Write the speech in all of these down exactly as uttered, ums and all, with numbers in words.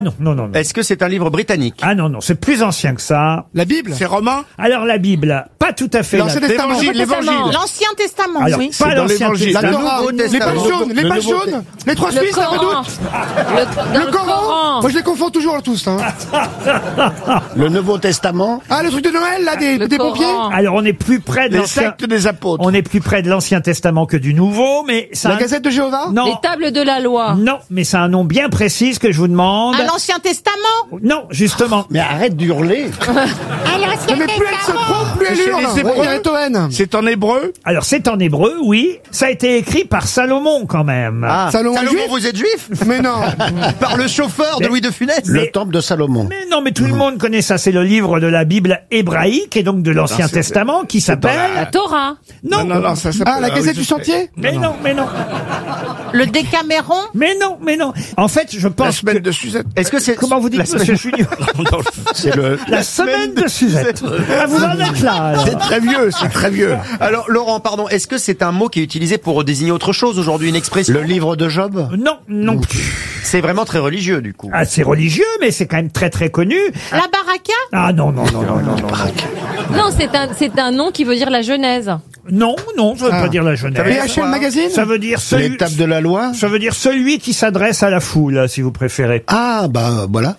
Non, non, non, non. Est-ce que c'est un livre britannique? Ah non, non, c'est plus ancien que ça. La Bible? C'est romain? Alors la Bible, pas tout à fait. L'Ancien la... Testament. L'évangile. L'Ancien Testament, Alors, oui. pas l'Ancien La Testament. Torah, les pages jaunes, les pages jaunes, les trois Suisses, la redoute. Le, Le Coran. Moi je les confonds toujours là, tous. Hein. Le Nouveau Testament. Ah, le truc de Noël là, des, Le des Coran. pompiers. Alors on est plus près de Les l'Ancien... sectes des apôtres. On est plus près de l'Ancien Testament que du Nouveau, mais ça. La Gazette de Jéhovah. Non. Les tables de la loi. Non, mais c'est un nom bien précis que je vous demande. À l'Ancien Testament. Non, justement. Mais arrête d'hurler. À l'Ancien Mais plus elle se trompe, plus elle C'est hurle. les Hébreux. On dirait Toen. C'est en hébreu? Alors c'est en hébreu, oui. Ça a été écrit par Salomon quand même. Ah, Salomon Salomon, juif vous êtes juif? Mais non. Par le chauffeur de Mais- Louis de Funès? Mais- Le temple de Salomon. Mais non, mais tout le monde connaît ça. C'est le livre de la Bible hébraïque et donc de l'Ancien c'est- Testament qui La s'appelle. Torah. Non, Non, non, ça s'appelle... Ah, la Gazette du Sentier. mais non, mais non, Le Décaméron. mais non, mais non. En fait, je La pense semaine que. de Suzette. Est-ce que c'est... Comment vous dites, la Monsieur semaine... Junior? C'est le. La semaine de Suzette. Ah, vous en êtes là. alors. C'est très vieux, c'est très vieux. Alors, Laurent, pardon, est-ce que c'est un mot qui est utilisé pour désigner autre chose aujourd'hui, une expression? Le livre de Job. Non, non plus. C'est vraiment très religieux, du coup. Ah, c'est religieux, mais c'est quand même très très connu. La Baraka. Ah non, non, non, non, non, non. Non, c'est un, c'est un nom qui veut dire la Genèse. Non, non, ça veut Ah. pas dire la Genèse. P H L Magazine. Ça veut dire celui, Les tables de la loi. ça veut dire celui qui s'adresse à la foule, si vous préférez. Ah, bah voilà.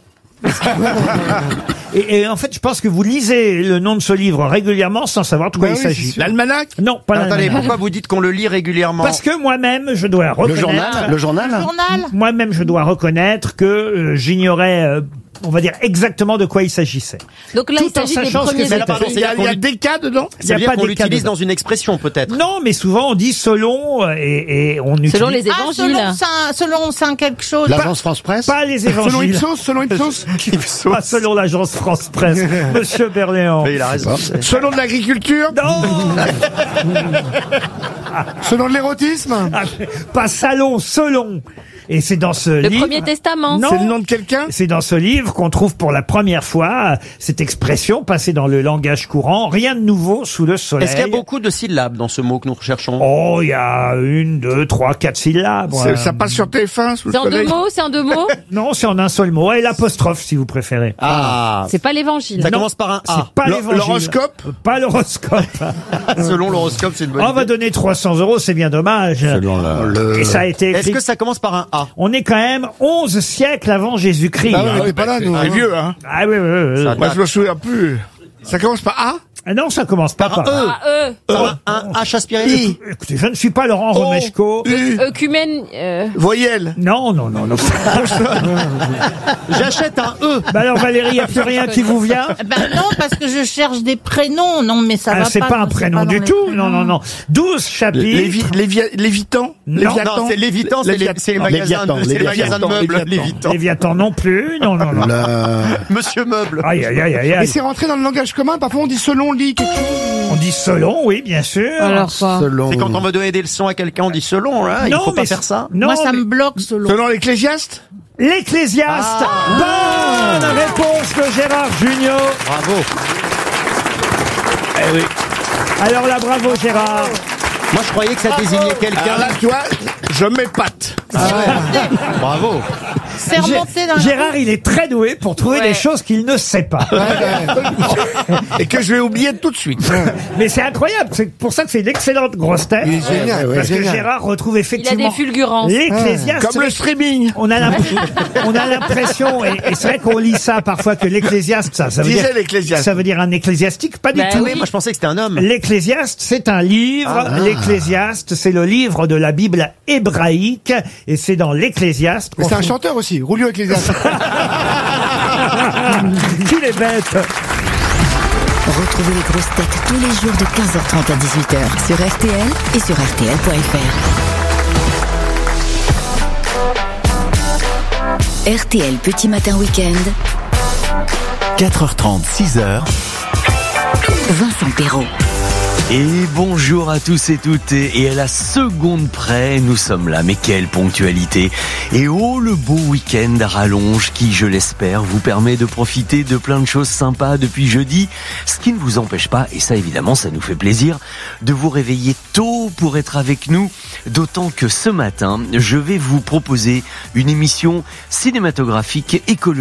Et, et en fait, je pense que vous lisez le nom de ce livre régulièrement sans savoir de quoi Bah il oui, s'agit. c'est sûr. L'almanach? Non, pas Attendez, l'almanach. pourquoi vous dites qu'on le lit régulièrement? Parce que moi-même, je dois Le reconnaître. journal. Le journal. Journal. Moi-même, je dois reconnaître que euh, j'ignorais, euh, on va dire exactement de quoi il s'agissait. Donc là, Tout il s'agit en des sachant ce premiers que c'est. états. pardon, Il y a, il y a des cas dedans. Il y Ça a veut dire pas qu'on des cas l'utilise dedans. dans une expression, peut-être? Non, mais souvent on dit selon euh, et, et on utilise Selon les Ah, évangiles. selon Saint, selon Saint quelque chose. L'agence France Presse. pas les Selon évangiles, Ipsos, selon Ipsos. pas selon l'agence France Presse. Monsieur Berléand. Mais il a raison. Selon de l'agriculture. Non, Selon de l'érotisme. Ah, pas salon, selon. Et c'est dans ce Le livre. Premier Testament. Non. C'est le nom de quelqu'un. C'est dans ce livre qu'on trouve pour la première fois cette expression passée dans le langage courant. Rien de nouveau sous le soleil. Est-ce qu'il y a beaucoup de syllabes dans ce mot que nous recherchons? Oh, il y a une, deux, trois, quatre syllabes. C'est- Euh, Ça passe sur T F un sous le C'est en deux soleil. mots, c'est en deux mots. Non, c'est en un seul mot. Et l'apostrophe, si vous préférez. Ah, C'est pas l'évangile. ça Non, commence par un A. C'est pas L'hor- l'évangile. l'horoscope. Pas l'horoscope. Selon l'horoscope, c'est une bonne On va idée. donner trois cents euros, c'est bien dommage. Le- Et ça a été Est-ce écrit. que ça commence par un A? On est quand même onze siècles avant Jésus-Christ. Ah ouais, on est pas là, nous. C'est vieux, hein. Ah oui, oui, oui, oui. Ça Moi, je me souviens plus. Ça commence par A. Ah non, ça commence pas par, Par un E. Ah, eux. Par un un H aspiré? Écoutez, je ne suis pas Laurent Romeshko. U. Œcumène. euh, Voyelle. Non, non, non, non. J'achète un E. Bah alors Valérie, il n'y a plus rien qui vous vient? Ben non, parce que je cherche des prénoms. Non, mais ça Ah, va c'est pas. pas un non, c'est prénom pas dans du les tout. prénoms. Non, non, non. douze chapitres. Lévi, Lévi, Lévitan. Non, Léviathan. Non, c'est Lévitan, c'est les, c'est les magasins de, Léviathan, c'est les magasins de Léviathan, meubles. Léviathan. Lévitan. Léviathan non plus. Non, non, non. La- Monsieur Meuble. Aïe, aïe, aïe, aïe, Et aïe. c'est rentré dans le langage commun. Parfois, on dit selon lit quelque chose. On dit selon, oui, bien sûr. Alors quoi? Selon. C'est quand on veut donner des leçons à quelqu'un, on dit selon, hein. Il non, faut pas mais faire ça. Non, Moi, ça mais- me bloque selon. Selon l'Ecclésiaste. L'Ecclésiaste. Bonne réponse de Gérard Junior. Bravo. Eh oui. Alors là, bravo Gérard. Moi, je croyais que ça désignait quelqu'un. Alors là, tu vois, je m'épate. Bravo. C'est remonté dans la... Gérard, il est très doué pour trouver Ouais. des choses qu'il ne sait pas. Et que je vais oublier tout de suite. Mais c'est incroyable. C'est pour ça que c'est une excellente grosse tête. Il est génial. Parce que génial. Gérard retrouve Il a effectivement des fulgurances. l'Ecclésiaste. Comme le streaming. On a l'impression, on a l'impression, et, et c'est vrai qu'on lit ça parfois que l'Ecclésiaste, ça, ça veut Disait dire, l'Ecclésiaste. ça veut dire un ecclésiastique, pas du Bah tout. Oui, moi, je pensais que c'était un homme. L'Ecclésiaste, c'est un livre. L'Ecclésiaste, c'est le livre de la Bible hébraïque, et c'est dans l'Ecclésiaste Mais qu'on c'est un trouve- chanteur aussi. Rulio Ecclésiaste. Qu'il est bête. Retrouvez les grosses têtes tous les jours de quinze heures trente à dix-huit heures sur R T L et sur R T L point F R. R T L Petit Matin Week-end, quatre heures trente, six heures. Vincent Perrault. Et bonjour à tous et toutes, et à la seconde près, nous sommes là, mais quelle ponctualité. Et oh, le beau week-end à rallonge qui, je l'espère, vous permet de profiter de plein de choses sympas depuis jeudi, ce qui ne vous empêche pas, et ça évidemment ça nous fait plaisir, de vous réveiller tôt pour être avec nous, d'autant que ce matin, je vais vous proposer une émission cinématographique écologique.